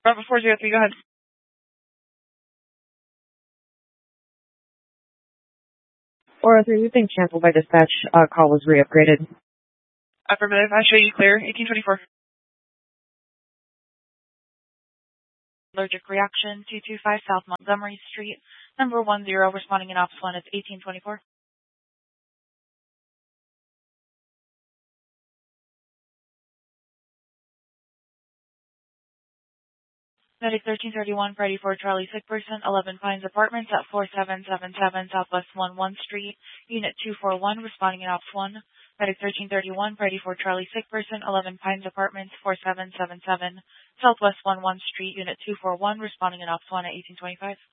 Bravo 403, go ahead. Or we've been canceled by dispatch. Call was re-upgraded. Affirmative. I show you clear. 1824. Allergic reaction, 225 South Montgomery Street, number 10, responding in Ops 1. It's 1824. Medic 1331, Freddy for Charlie, sick person, 11 Pines Apartments at 4777 Southwest 11 Street, Unit 241, responding in Ops 1. Medic 1331, Freddy for Charlie, sick person, 11 Pines Apartments, 4777 Southwest 11 Street, Unit 241, responding in Ops 1 at 1825.